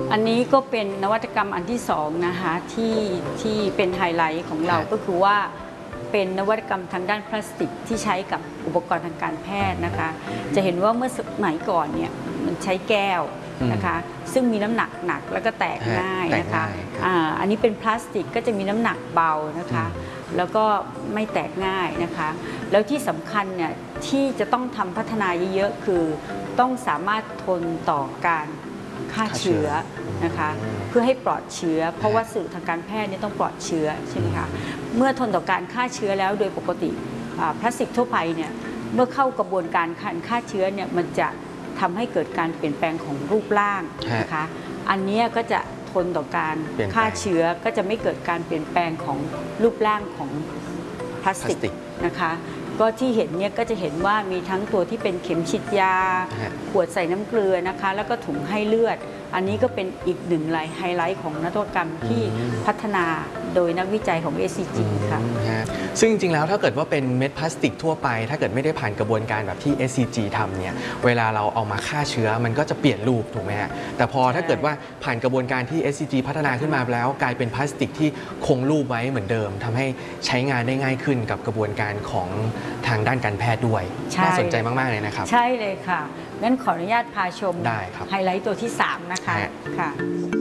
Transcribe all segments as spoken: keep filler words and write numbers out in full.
อันนี้ก็เป็นนวัตกรรมอันที่สองนะคะที่ที่เป็นไฮไลท์ของเราก็คือว่าเป็นนวัตกรรมทางด้านพลาสติกที่ใช้กับอุปกรณ์ทางการแพทย์นะคะจะเห็นว่าเมื่อสมัยก่อนเนี่ยมันใช้แก้วนะคะซึ่งมีน้ำหนักหนักแล้วก็แตกง่ายนะคะอ่าอันนี้เป็นพลาสติกก็จะมีน้ำหนักเบานะคะแล้วก็ไม่แตกง่ายนะคะแล้วที่สำคัญเนี่ยที่จะต้องทำพัฒนาเยอะๆคือต้องสามารถทนต่อการฆ่าเชื้อนะคะเพื่อให้ปลอดเชื้อเพราะว่าสื่อทางการแพทย์นี่ต้องปลอดเชื้อใช่ไหมคะเมื่อทนต่อการฆ่าเชื้อแล้วโดยปกติพลาสติกทั่วไปเนี่ยเมื่อเข้ากระบวนการการฆ่าเชื้อเนี่ยมันจะทำให้เกิดการเปลี่ยนแปลงของรูปร่างนะคะอันนี้ก็จะทนต่อการฆ่าเชื้อก็จะไม่เกิดการเปลี่ยนแปลงของรูปร่างของพลาสติกนะคะก็ที่เห็นเนี่ยก็จะเห็นว่ามีทั้งตัวที่เป็นเข็มฉีดยาขวดใส่น้ำเกลือนะคะแล้วก็ถุงให้เลือดอันนี้ก็เป็นอีกหนึ่งไฮไลท์ของนวัตกรรมที่พัฒนาโดยนักวิจัยของ เอส ซี จี ค่ะซึ่งจริงๆแล้วถ้าเกิดว่าเป็นเม็ดพลาสติกทั่วไปถ้าเกิดไม่ได้ผ่านกระบวนการแบบที่ เอส ซี จี ทำเนี่ยเวลาเราเอามาฆ่าเชื้อมันก็จะเปลี่ยนรูปถูกไหมฮะแต่พอถ้าเกิดว่าผ่านกระบวนการที่ เอส ซี จี พัฒนาขึ้นมาแล้วกลายเป็นพลาสติกที่คงรูปไว้เหมือนเดิมทำให้ใช้งานได้ง่ายขึ้นกับกระบวนการของทางด้านการแพทย์ด้วยน่าสนใจมากๆเลยนะครับใช่เลยค่ะงั้นขออนุญาตพาชมได้ครับไฮไลท์ตัวที่สามนะคะค่ะ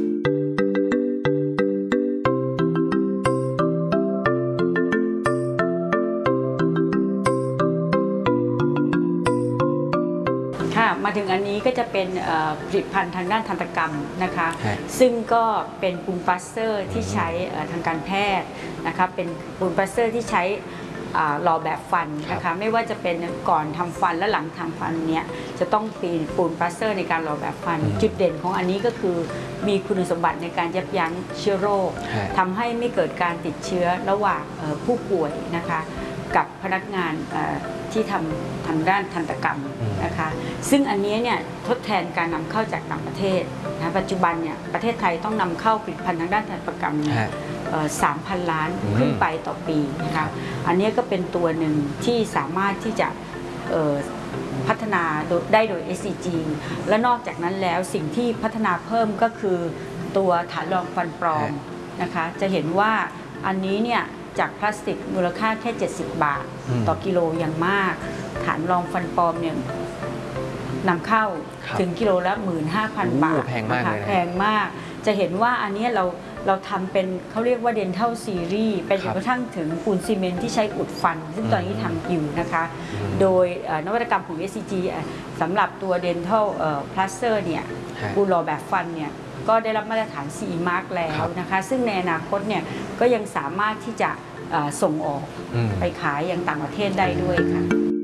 มาถึงอันนี้ก็จะเป็นผลิตภัณฑ์ทางด้านทันตกรรมนะคะซึ่งก็เป็นปูนปลาสเตอร์ที่ใช้ทางการแพทย์นะคะเป็นปูนปลาสเตอร์ที่ใช้หล่อแบบฟันนะคะไม่ว่าจะเป็นก่อนทำฟันและหลังทำฟันเนี้ยจะต้องปีนปูนปลาสเตอร์ในการหล่อแบบฟันจุดเด่นของอันนี้ก็คือมีคุณสมบัติในการยับยั้งเชื้อโรคทำให้ไม่เกิดการติดเชื้อระหว่างผู้ป่วยนะคะกับพนักงานที่ทำทางด้านทันตกรรมนะคะซึ่งอันนี้เนี่ยทดแทนการนำเข้าจากต่างประเทศนะปัจจุบันเนี่ยประเทศไทยต้องนำเข้าผลิตภัณฑ์ทางด้านทันตกรรมเนี่ยสามพันล้านขึ้นไปต่อปีนะคะอันนี้ก็เป็นตัวหนึ่งที่สามารถที่จะพัฒนาได้โดย เอส ซี จี และนอกจากนั้นแล้วสิ่งที่พัฒนาเพิ่มก็คือตัวฐานรองฟันปลอมนะคะจะเห็นว่าอันนี้เนี่ยจากพลาสติกมูลค่าแค่เจ็ดสิบบาทต่อกิโลอย่างมากฐานรองฟันปลอมเนี่ยนำเข้าถึงกิโลละ หนึ่งหมื่นห้าพัน บาทแพงมากเลยแพงมากจะเห็นว่าอันนี้เราเราทำเป็นเขาเรียกว่า Dental Series ไปจนกระทั่งถึงปูนซีเมนต์ที่ใช้อุดฟันซึ่งตอนนี้ทำอยู่นะคะโดยนวัตกรรมของ เอส ซี จี สำหรับตัว Dental Plaster เนี่ยปูนหล่อแบบฟันเนี่ยก็ได้รับมาตรฐาน ซี อี มาร์ก แล้วนะคะซึ่งในอนาคตเนี่ยก็ยังสามารถที่จะส่งออกไปขายอย่างต่างประเทศได้ด้วยค่ะ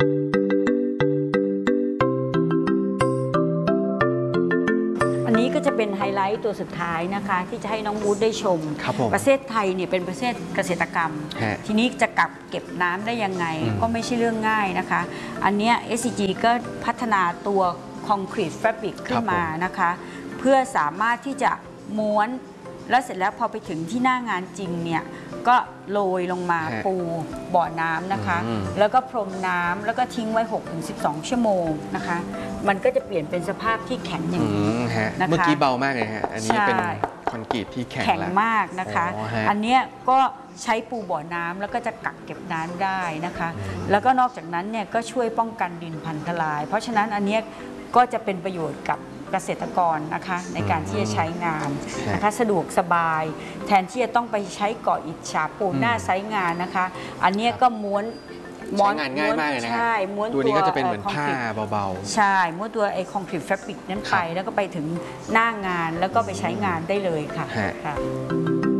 อันนี้ก็จะเป็นไฮไลท์ตัวสุดท้ายนะคะที่จะให้น้องวูดได้ชมประเทศไทยเนี่ยเป็นประเทศเกษตรกรรมทีนี้จะกักเก็บน้ำได้ยังไงก็ไม่ใช่เรื่องง่ายนะคะอันนี้ เอส ซี จี ก็พัฒนาตัวคอนกรีตแฟบริกขึ้นมานะคะเพื่อสามารถที่จะม้วนแล้วเสร็จแล้วพอไปถึงที่หน้างานจริงเนี่ยก็โรยลงมาปูบ่อน้ำนะคะแล้วก็พรมน้ำแล้วก็ทิ้งไว้ หกถึงสิบสอง ชั่วโมงนะคะมันก็จะเปลี่ยนเป็นสภาพที่แข็งอย่างนี้นะคะเมื่อกี้เบามากเลยฮะอันนี้เป็นคอนกรีตที่แข็งมากนะคะอันนี้ก็ใช้ปูบ่อน้ำแล้วก็จะกักเก็บน้ำได้นะคะแล้วก็นอกจากนั้นเนี่ยก็ช่วยป้องกันดินพังทลายเพราะฉะนั้นอันนี้ก็จะเป็นประโยชน์กับเกษตรกรนะคะในการที่จะใช้งานนะคะสะดวกสบายแทนที่จะต้องไปใช้ก่ออิฐฉาบปูนหน้าไซต์งานนะคะอันนี้ก็ม้วนม้วนงานง่ายมากเลยนะใช่ม้วนตัวนี้ก็จะเป็นเหมือนผ้าเบาๆใช่ม้วนตัวไอคอนกรีตแฟบริกนั้นไปแล้วก็ไปถึงหน้างานแล้วก็ไปใช้งานได้เลยค่ะ